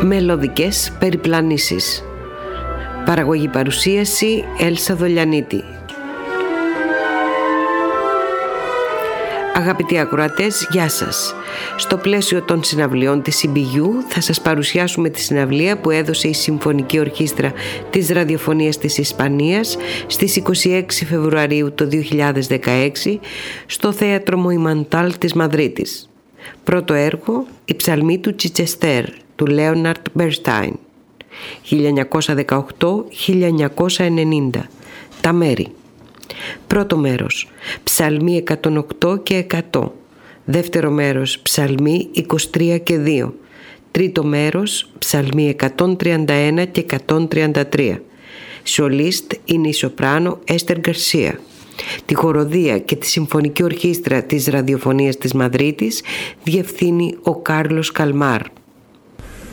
Μελωδικές περιπλανήσεις. Παραγωγή παρουσίαση Έλσα Δολιανίτη. Αγαπητοί ακροατές, γεια σας. Στο πλαίσιο των συναυλιών της CBU θα σας παρουσιάσουμε τη συναυλία που έδωσε η Συμφωνική Ορχήστρα της Ραδιοφωνίας της Ισπανίας στις 26 Φεβρουαρίου του 2016 στο Θέατρο Μοϊμαντάλ της Μαδρίτης. Πρώτο έργο, η ψαλμή του Τσιτσεστέρ του Λέοναρντ Μπερστάιν, 1918-1990. Τα μέρη. Πρώτο μέρος, ψαλμή 108 και 100. Δεύτερο μέρος, ψαλμή 23 και 2. Τρίτο μέρος, ψαλμή 131 και 133. Σολίστ είναι η σοπράνο Έστερ Γκαρσία. Τη χοροδία και τη Συμφωνική Ορχήστρα της Ραδιοφωνίας της Μαδρίτης διευθύνει ο Κάρλος Καλμάρ.